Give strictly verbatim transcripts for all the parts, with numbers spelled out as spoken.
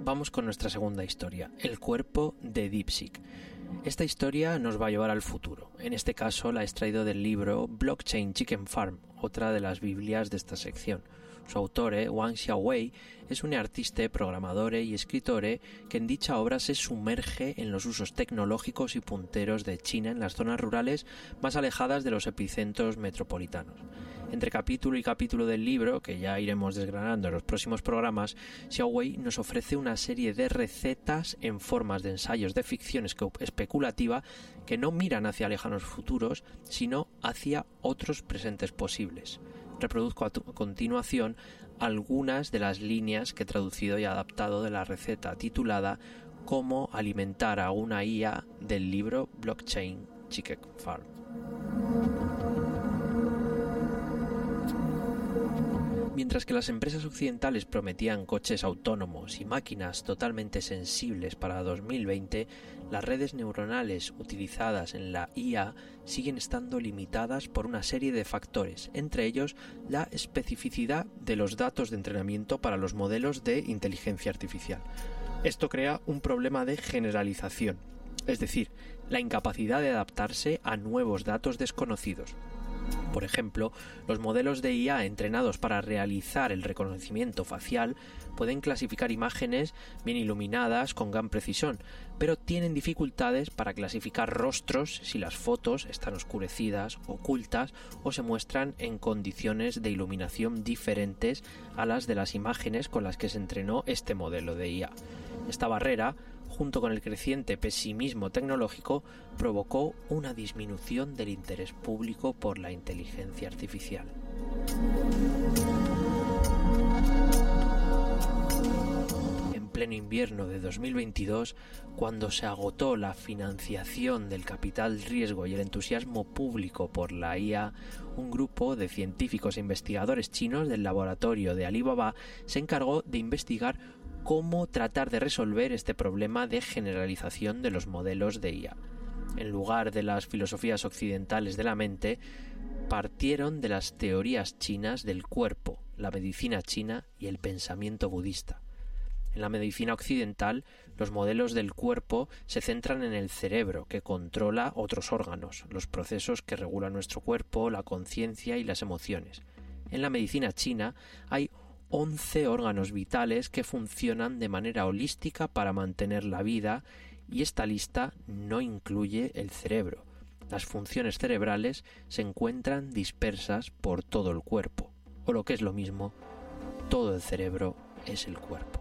vamos con nuestra segunda historia, el cuerpo de DeepSeek. Esta historia nos va a llevar al futuro. En este caso la he extraído del libro Blockchain Chicken Farm, otra de las biblias de esta sección. Su autor, Wang Xiaowei, es un artista, programador y escritor que en dicha obra se sumerge en los usos tecnológicos y punteros de China en las zonas rurales más alejadas de los epicentros metropolitanos. Entre capítulo y capítulo del libro, que ya iremos desgranando en los próximos programas, Xiaowei nos ofrece una serie de recetas en formas de ensayos de ficción especulativa que no miran hacia lejanos futuros, sino hacia otros presentes posibles. Reproduzco a, tu- a continuación algunas de las líneas que he traducido y adaptado de la receta titulada Cómo alimentar a una I A del libro Blockchain Chicken Farm. Mientras que las empresas occidentales prometían coches autónomos y máquinas totalmente sensibles para dos mil veinte, las redes neuronales utilizadas en la I A siguen estando limitadas por una serie de factores, entre ellos la especificidad de los datos de entrenamiento para los modelos de inteligencia artificial. Esto crea un problema de generalización, es decir, la incapacidad de adaptarse a nuevos datos desconocidos. Por ejemplo, los modelos de I A entrenados para realizar el reconocimiento facial pueden clasificar imágenes bien iluminadas con gran precisión, pero tienen dificultades para clasificar rostros si las fotos están oscurecidas, ocultas o se muestran en condiciones de iluminación diferentes a las de las imágenes con las que se entrenó este modelo de I A. Esta barrera, junto con el creciente pesimismo tecnológico, provocó una disminución del interés público por la inteligencia artificial. En pleno invierno de dos mil veintidós, cuando se agotó la financiación del capital riesgo y el entusiasmo público por la I A, un grupo de científicos e investigadores chinos del laboratorio de Alibaba se encargó de investigar cómo tratar de resolver este problema de generalización de los modelos de I A. En lugar de las filosofías occidentales de la mente, partieron de las teorías chinas del cuerpo, la medicina china y el pensamiento budista. En la medicina occidental, los modelos del cuerpo se centran en el cerebro, que controla otros órganos, los procesos que regulan nuestro cuerpo, la conciencia y las emociones. En la medicina china hay once órganos vitales que funcionan de manera holística para mantener la vida, y esta lista no incluye el cerebro. Las funciones cerebrales se encuentran dispersas por todo el cuerpo, o lo que es lo mismo, todo el cerebro es el cuerpo.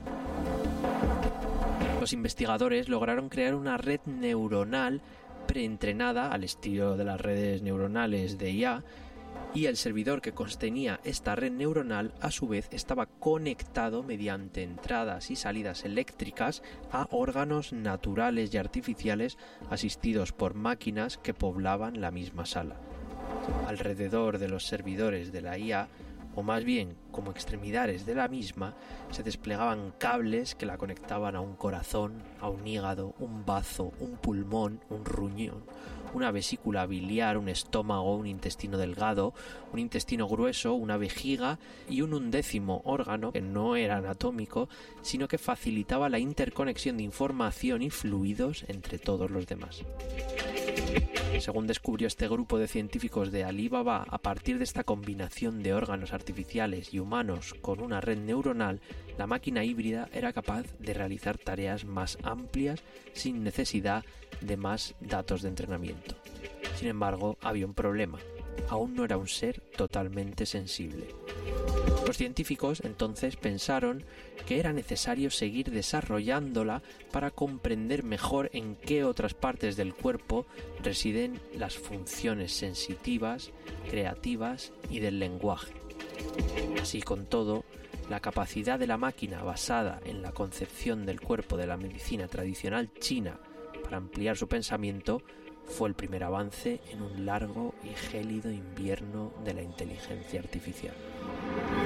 Los investigadores lograron crear una red neuronal preentrenada al estilo de las redes neuronales de I A, y el servidor que contenía esta red neuronal a su vez estaba conectado mediante entradas y salidas eléctricas a órganos naturales y artificiales asistidos por máquinas que poblaban la misma sala. Alrededor de los servidores de la I A, o más bien como extremidades de la misma, se desplegaban cables que la conectaban a un corazón, a un hígado, un bazo, un pulmón, un riñón, una vesícula biliar, un estómago, un intestino delgado, un intestino grueso, una vejiga y un undécimo órgano que no era anatómico, sino que facilitaba la interconexión de información y fluidos entre todos los demás. Según descubrió este grupo de científicos de Alibaba, a partir de esta combinación de órganos artificiales y humanos con una red neuronal, la máquina híbrida era capaz de realizar tareas más amplias sin necesidad de más datos de entrenamiento. Sin embargo, había un problema. Aún no era un ser totalmente sensible. Los científicos entonces pensaron que era necesario seguir desarrollándola para comprender mejor en qué otras partes del cuerpo residen las funciones sensitivas, creativas y del lenguaje. Así con todo, la capacidad de la máquina basada en la concepción del cuerpo de la medicina tradicional china para ampliar su pensamiento fue el primer avance en un largo y gélido invierno de la inteligencia artificial.